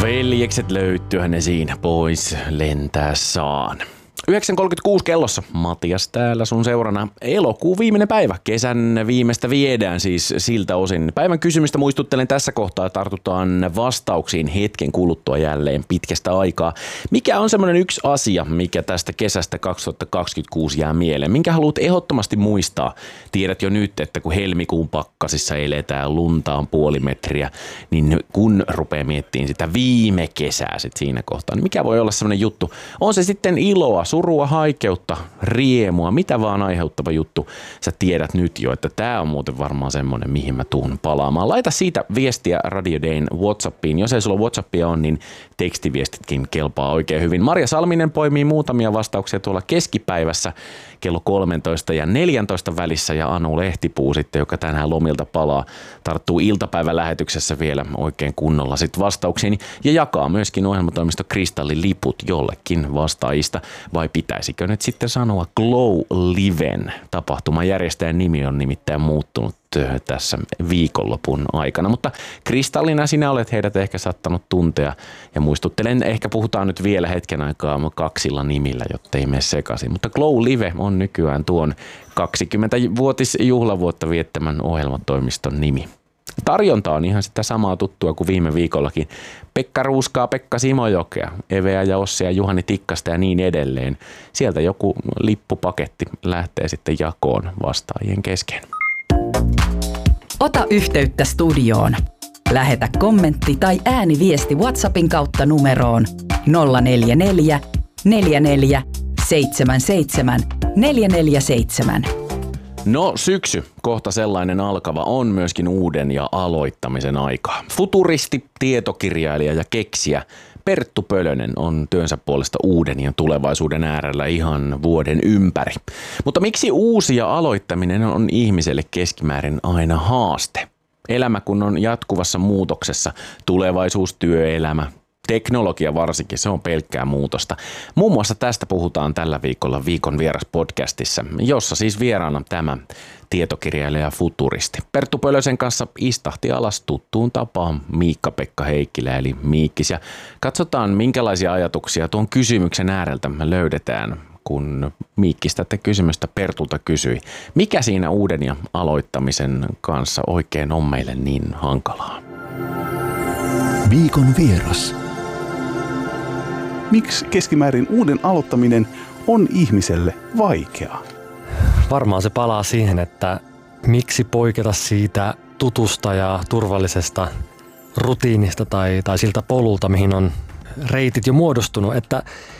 Veljekset löytyyhän ne siinä pois lentää saan. 9.36 kellossa. Matias täällä sun seurana. Elokuun viimeinen päivä. Kesän viimeistä viedään siis siltä osin. Päivän kysymystä muistuttelen tässä kohtaa. Tartutaan vastauksiin hetken kuluttua jälleen pitkästä aikaa. Mikä on semmoinen yksi asia, mikä tästä kesästä 2026 jää mieleen? Minkä haluat ehdottomasti muistaa? Tiedät jo nyt, että kun helmikuun pakkasissa eletään, lunta on puoli metriä, niin kun rupeaa miettimään sitä viime kesää sit siinä kohtaa, niin mikä voi olla semmoinen juttu? On se sitten iloa, surua, haikeutta, riemua, mitä vaan aiheuttava juttu. Sä tiedät nyt jo, että tää on muuten varmaan semmonen, mihin mä tuun palaamaan. Laita siitä viestiä Radio Dayn WhatsAppiin. Jos ei sulla WhatsAppia on, niin tekstiviestitkin kelpaa oikein hyvin. Marja Salminen poimii muutamia vastauksia tuolla keskipäivässä kello 13 ja 14 välissä ja Anu Lehtipuu sitten, joka tänään lomilta palaa, tarttuu iltapäivälähetyksessä vielä oikein kunnolla sit vastauksiin ja jakaa myöskin ohjelmatoimisto Kristallin liput jollekin vastaajista. Vai pitäisikö nyt sitten sanoa Glow Liven? Tapahtuman järjestäjän nimi on nimittäin muuttunut tässä viikonlopun aikana, mutta Kristallina sinä olet heidät ehkä saattanut tuntea ja muistuttelen, ehkä puhutaan nyt vielä hetken aikaa kaksilla nimillä, jotta ei mene sekaisin, mutta Glow Live on nykyään tuon 20-vuotisjuhlavuotta viettämän ohjelmatoimiston nimi. Tarjonta on ihan sitä samaa tuttua kuin viime viikollakin. Pekka Ruuskaa, Pekka Simojokea, Eveä ja Ossia, Juhani Tikkasta ja niin edelleen. Sieltä joku lippupaketti lähtee sitten jakoon vastaajien kesken. Ota yhteyttä studioon. Lähetä kommentti tai ääniviesti WhatsAppin kautta numeroon 044 44 77 447. No syksy, kohta sellainen alkava, on myöskin uuden ja aloittamisen aikaa. Futuristi, tietokirjailija ja keksijä Perttu Pölönen on työnsä puolesta uuden ja tulevaisuuden äärellä ihan vuoden ympäri. Mutta miksi uusi ja aloittaminen on ihmiselle keskimäärin aina haaste? Elämä kun on jatkuvassa muutoksessa, tulevaisuus, työelämä, teknologia varsinkin, se on pelkkää muutosta. Muun muassa tästä puhutaan tällä viikolla Viikon vieras podcastissa, jossa siis vieraana tämä tietokirjailija futuristi. Perttu Pölösen kanssa istahti alas tuttuun tapaan Miikka-Pekka Heikkilä eli Miikkis ja katsotaan minkälaisia ajatuksia tuon kysymyksen ääreltä me löydetään, kun Miikkis tätä kysymystä Pertulta kysyi. Mikä siinä uuden ja aloittamisen kanssa oikein on meille niin hankalaa? Viikon vieras. Miksi keskimäärin uuden aloittaminen on ihmiselle vaikeaa? Varmaan se palaa siihen, että miksi poiketa siitä tutusta ja turvallisesta rutiinista tai siltä polulta, mihin on reitit jo muodostunut, että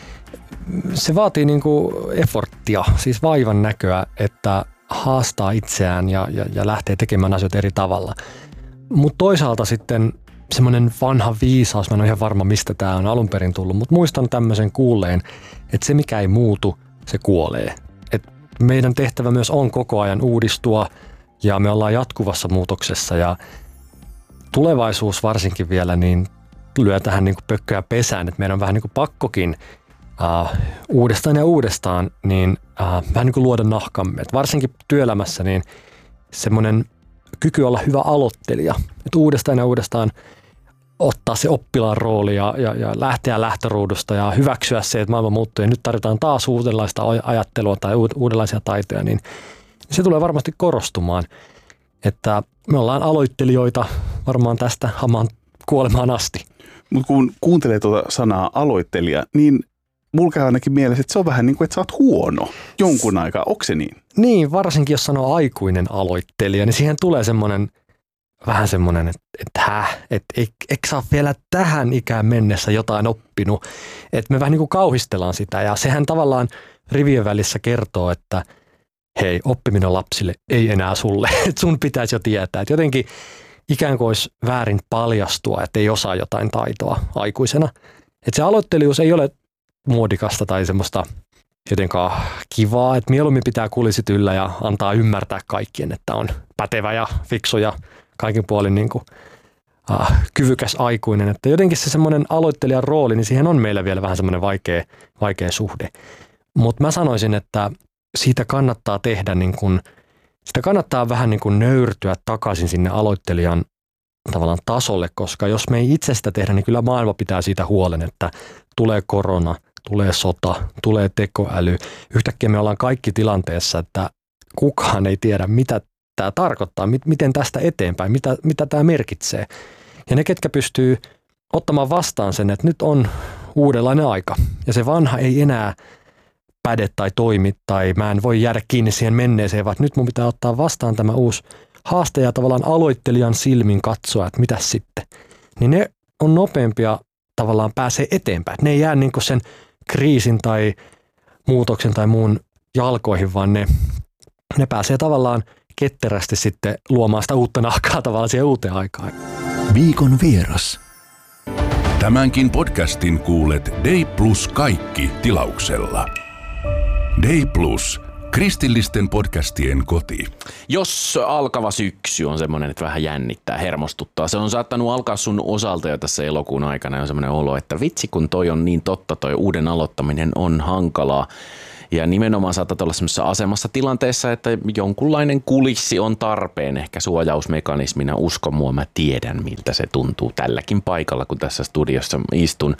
se vaatii niinku efforttia, siis vaivan näköä, että haastaa itseään ja lähtee tekemään asioita eri tavalla. Mutta toisaalta sitten semmoinen vanha viisaus, mä en ole ihan varma mistä tämä on alun perin tullut, mutta muistan tämmöisen kuulleen, että se mikä ei muutu, se kuolee. Et meidän tehtävä myös on koko ajan uudistua ja me ollaan jatkuvassa muutoksessa ja tulevaisuus varsinkin vielä niin lyö tähän niin kuin pökköä pesään, että meidän on vähän niin kuin pakkokin uudestaan ja uudestaan niin vähän niin kuin luoda nahkamme. Et varsinkin työelämässä niin semmoinen kyky olla hyvä aloittelija, että uudestaan ja uudestaan ottaa se oppilaan rooli ja lähteä lähtöruudusta ja hyväksyä se, että maailma muuttuu ja nyt tarvitaan taas uudenlaista ajattelua tai uudenlaisia taitoja, niin se tulee varmasti korostumaan, että me ollaan aloittelijoita varmaan tästä hamaan kuolemaan asti. Mutta kun kuuntelee tuota sanaa aloittelija, niin mulla käy ainakin mielessä, että se on vähän niin kuin, että sä oot huono jonkun aikaa. Onko se niin? Niin, varsinkin jos sanoo aikuinen aloittelija, niin siihen tulee vähän semmoinen, että eikö sä ole vielä tähän ikään mennessä jotain oppinut. Että me vähän niin kuin kauhistellaan sitä ja sehän tavallaan rivien välissä kertoo, että hei, oppiminen lapsille ei enää sulle. Että sun pitäisi jo tietää. Että jotenkin ikään kuin olisi väärin paljastua, että ei osaa jotain taitoa aikuisena. Että se aloittelijuus ei ole muodikasta tai semmoista jotenkaan kivaa, että mieluummin pitää kulisit yllä ja antaa ymmärtää kaikkien, että on pätevä ja fiksu ja kaikin puolin niin kuin, kyvykäs aikuinen. Että jotenkin se semmoinen aloittelijan rooli, niin siihen on meillä vielä vähän semmoinen vaikea suhde. Mutta mä sanoisin, että siitä kannattaa tehdä sitä kannattaa vähän niin kuin nöyrtyä takaisin sinne aloittelijan tavallaan tasolle, koska jos me ei itse sitä tehdä, niin kyllä maailma pitää siitä huolen, että tulee korona, tulee sota, tulee tekoäly. Yhtäkkiä me ollaan kaikki tilanteessa, että kukaan ei tiedä, mitä tämä tarkoittaa, miten tästä eteenpäin, mitä tämä merkitsee. Ja ne, ketkä pystyy ottamaan vastaan sen, että nyt on uudenlainen aika ja se vanha ei enää päde tai toimi tai mä en voi jäädä kiinni siihen menneeseen, vaan nyt mun pitää ottaa vastaan tämä uusi haaste ja tavallaan aloittelijan silmin katsoa, että mitä sitten. Niin ne on nopeampia tavallaan pääsee eteenpäin. Ne ei jää niin kuin sen kriisin tai muutoksen tai muun jalkoihin, vaan ne pääsee tavallaan ketterästi sitten luomaan sitä uutta nahkaa tavallaan siihen uuteen aikaan. Viikon vieras. Tämänkin podcastin kuulet Day Plus kaikki tilauksella. Day Plus, kristillisten podcastien koti. Jos alkava syksy on semmoinen, että vähän jännittää, hermostuttaa. Se on saattanut alkaa sun osalta jo tässä elokuun aikana. On semmoinen olo, että vitsi kun toi on niin totta, toi uuden aloittaminen on hankalaa. Ja nimenomaan saatat olla semmoisessa asemassa tilanteessa, että jonkunlainen kulissi on tarpeen, ehkä suojausmekanismina. Uskon mua, mä tiedän miltä se tuntuu tälläkin paikalla, kun tässä studiossa istun.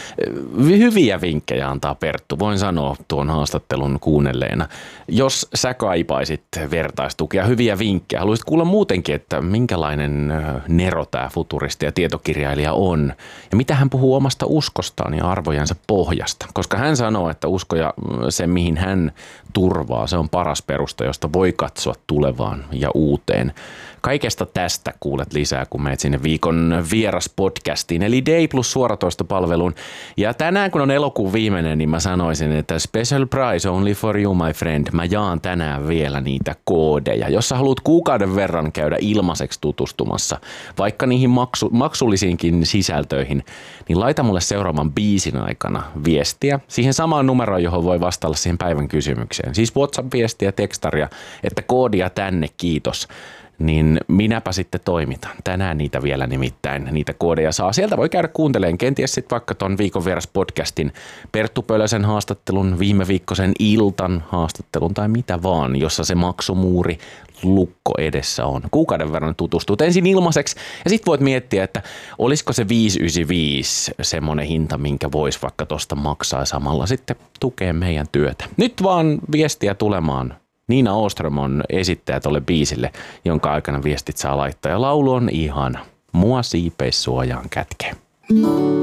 Hyviä vinkkejä antaa Perttu, voin sanoa tuon haastattelun kuunnelleena. Jos sä kaipaisit vertaistukea, hyviä vinkkejä, haluaisit kuulla muutenkin, että minkälainen nero tämä futuristi ja tietokirjailija on. Ja mitä hän puhuu omasta uskostaan ja arvojensa pohjasta, koska hän sanoo, että usko ja se mihin hän turvaa, se on paras perusta, josta voi katsoa tulevaan ja uuteen. Kaikesta tästä kuulet lisää, kun menet sinne viikon vieraspodcastiin, eli Day Plus suoratoistopalveluun. Ja tänään, kun on elokuun viimeinen, niin mä sanoisin, että special prize only for you, my friend. Mä jaan tänään vielä niitä koodeja. Jos sä haluat kuukauden verran käydä ilmaiseksi tutustumassa, vaikka niihin maksullisiinkin sisältöihin, niin laita mulle seuraavan biisin aikana viestiä siihen samaan numeroon, johon voi vastailla siihen päivän kysymykseen. Siis WhatsApp-viestiä, tekstaria, että koodia tänne, kiitos. Niin minäpä sitten toimitan. Tänään niitä vielä nimittäin, niitä koodeja saa. Sieltä voi käydä kuuntelemaan kenties sitten vaikka ton viikon vieras podcastin Perttu Pölösen haastattelun, viime viikkoisen Iltan haastattelun tai mitä vaan, jossa se maksumuuri lukko edessä on. Kuukauden verran tutustut ensin ilmaiseksi ja sitten voit miettiä, että olisiko se 595 semmoinen hinta, minkä voisi vaikka tosta maksaa ja samalla sitten tukea meidän työtä. Nyt vaan viestiä tulemaan. Niina Åström on esittäjä tolle biisille, jonka aikana viestit saa laittaa ja laulu on ihana. Mua siipeissuojaan kätkee.